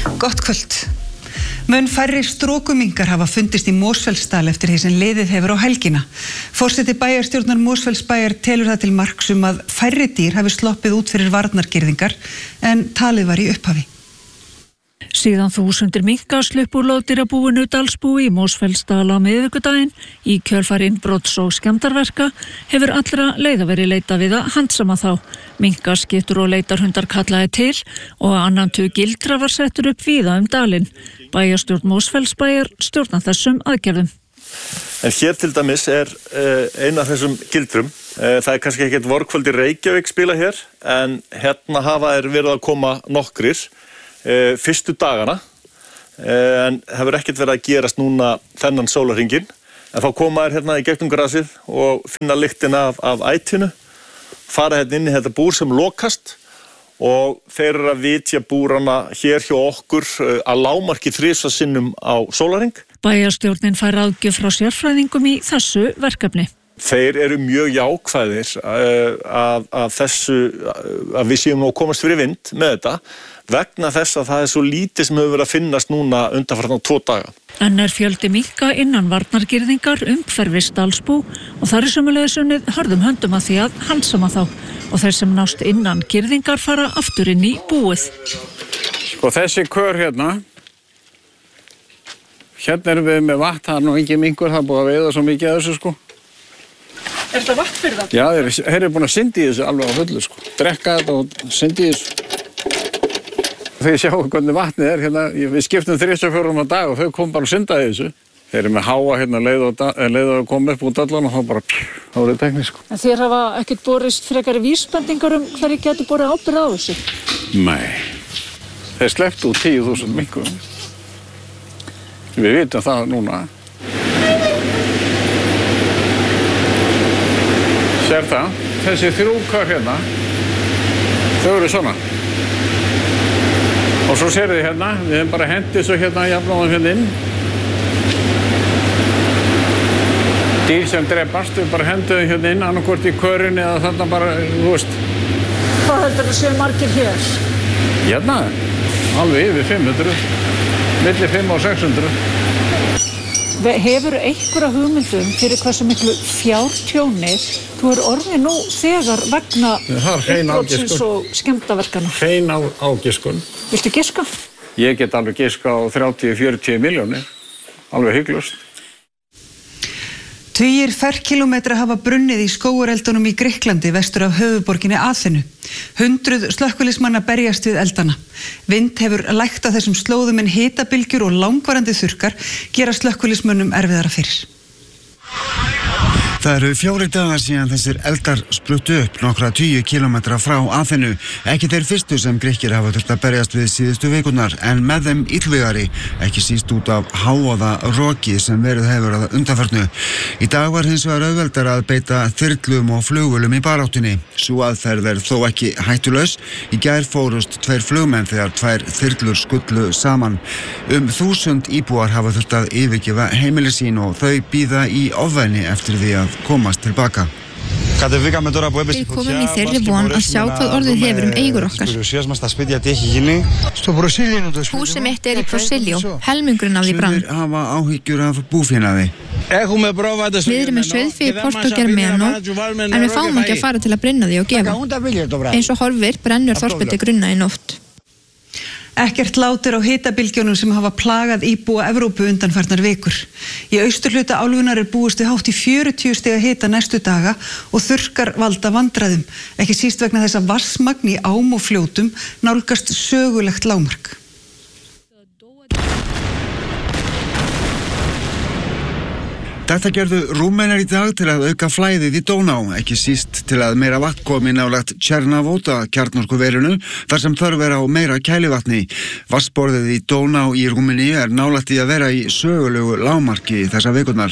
Gott kvöld. Mun færri strokumingar hafa fundist í Mosfellsdal eftir því sem liðið hefur á helgina. Forseti bæjarstjórnar Mosfellsbæjar telur það til marks að færri dýr hafi sloppið út fyrir varnargirðingar en talið var í upphafi. Síðan þúsundir minka sluppu úr loðdýrabúinu Dalsbúi í Mosfellsdal á miðvikudaginn í kjölfar innbrots og skemmdarverka hefur allra leiða verið leitað við að handsama þá. Minkaskiptur og leitarhundar kallaði til og annan tug gildra var settur upp víða dalinn. Bæjarstjórn Mosfellsbæjar stjórnar þessum aðgerðum. En hér til dæmis ein af þessum gildrum. Það kannski ekkert vorkvöldi Reykjavík spila hér, en hérna hafa verið að koma nokkrir fyrstu dagana, en hefur ekkert verið að gerast núna þennan sólarhringinn. En þá koma hérna í gegnum grasið og finna lyktina af ætinu, fara hérna inn í þetta búr sem lokast og þeir eru að vitja búrana hér hjá okkur að lágmarki 3 sinnum á sólarhring. Bæjarstjórnin fær ráðgjöf frá sérfræðingum í þessu verkefni. Þeir eru mjög jákvæðir að við séum nú að komast fyrir vind með þetta vegna þess að það svo lítið sem hefur verið að finnast núna undanfarna 2 daga. En fjöldi minka innan varnargirðingar umhverfis Dalsbú og þar sömuleiðis unnið hörðum höndum að því að handsama þá og þeir sem nást innan girðingar fara aftur inn í búið. Sko þessi kör hérna erum við með vatn, það nú engin minkur, það búið að veiða svo mikið af þessu sko. Er þetta vatn fyrir það? Já, þeir eru búin að synda í þessu alveg á fullu sko. Drekka þetta og synda í þessu. Þegar sjáum hvernig vatnið hérna, við skiptum 3-4 á dag og þau kom bara að synda í þessu. Þeir eru með háa hérna leið að koma upp úr dallan og þá bara þá er þetta teknísk sko. En þér hafa ekkert borist frekari vísbendingar hverju getur borið ábyrgð á þessu? Nei. Þeir slepptu út 10.000 minkum. Við vitum það núna. Sér það, þessi 3 kör hérna, þau eru svona. Og svo sér þið hérna, við hefum bara hendið svo hérna, jafnáðum hérna inn. Dýr sem drepast, við bara henduðum hérna inn, annarkvort í körinni eða þarna bara, þú veist. Hvað heldur það séu margir hér? Hérna, alveg yfir 500, milli 500 og 600. Hefur einhverja hugmyndum fyrir hversu miklu fjártjóni þú orðið nú þegar vegna innbrotsins og skemmdarverkana? Hrein ágiskun. Viltu giska? Ég get alveg giska á 30-40 milljónir. Alveg hygglust. Tugir ferkílómetra hafa brunnið í skógareldunum í Grikklandi vestur af höfuðborginni Aþenu. 100 slökkviliðsmanna berjast við eldana. Vind hefur lægt á þessum slóðum en hitabylgjur og langvarandi þurrkar gera slökkviliðsmönnum erfiðara fyrir. Það eru 4 dagar síðan þessir eldar spruttu upp nokkra 10 kilometra frá Aþenu. Ekki þeir fyrstu sem Grikkir hafa þurft að berjast við síðustu vikurnar, en með þeim illvígari, ekki síst út af hávaða roki sem verið hefur að undanförnu. Í dag var hins vegar auðveldara að beita þyrlum og flugvélum í baráttunni. Sú aðferð þó ekki hættulaus. Í gær fórust 2 flugmenn þegar 2 þyrlur skullu saman. 1000 íbúar hafa þurft að yfirgefa heimili sín og þau bíða í ofvæni eftir því að komast tilbaka. Við komum í þeirri von að sjá hvað orðið hefur eigur okkar. Húsið mitt í Prosilio, helmingurinn af því brann. Sumir hafa áhyggjur af búfénaði. Við erum með sauðfé í Porto Germano, en við fáum ekki að fara til að brenna því og gefa. Eins og horfir brennur þorpið til grunna í nótt. Ekkert látur á hitabylgjunum sem hafa plagað íbúa Evrópu undanfarnar vikur. Í austurhluta álfunnar búist við hátt í 40 stiga hita næstu daga og þurrkar valda vandræðum. Ekki síst vegna þess að vatnsmagn í ám og fljótum nálgast sögulegt lágmark. Þetta gerðu Rúmenar í dag til að auka flæðið í Dóná, ekki síst til að meira vatn komi nálægt Černávoda kjarnorkuverinu, þar sem þörf á meira kælivatni. Vatnsborðið í Dóná í Rúmeníu nálægt í að vera í sögulegu lágmarki þessa vikurnar.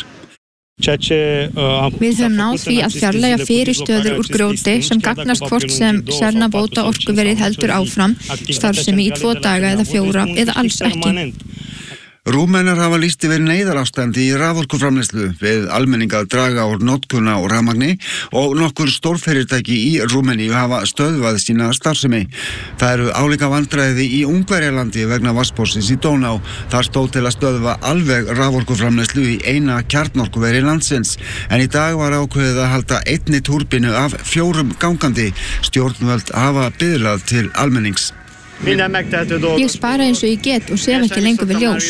Við höfum náð því að fjarlægja fyrirstöður úr grjóti sem gagnast hvort sem Černávoda orkuverið heldur áfram, starfsemi í 2 daga eða 4 eða alls ekki. Rúmenar hafa lýst yfir neyðarástandi í raforkuframleiðslu við almenning að draga úr notkun á rafmagni og nokkur stórfyrirtæki í Rúmeníu hafa stöðvað sína starfsemi. Það eru álíka vandræði í Ungverjalandi vegna vatnsborðsins í Dóná. Það stóð til að stöðva alveg raforkuframleiðslu í eina kjarnorkuveri landsins. En í dag var ákveðið að halda einni túrbínu af 4 gangandi. Stjórnvöld hafa biðlað til almennings. Ég spara eins og ég get og sef ekki lengur við ljós.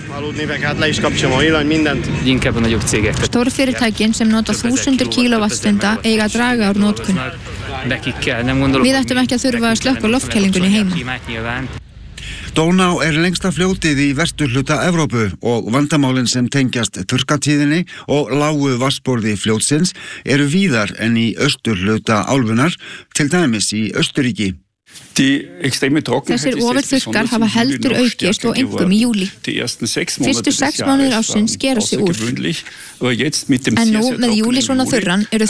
Stóru fyrirtækin sem nota þúsundir kílóvattstunda eiga að draga úr notkun. Við ættum ekki að þurfa að slökkva loftkælingunni heima. Dóná lengsta fljótið í vesturhluta Evrópu og vandamálin sem tengjast þurrkatíðinni og lágu vatnsborði fljótsins eru víðar en í austurhluta álfunnar, til dæmis í Austurríki. Þessir ofurþurrkar hafa heldur aukist og einkum í júlí. Fyrstu 6 mánuðir ársins skera sig úr. En nú með júlí svona þurran eru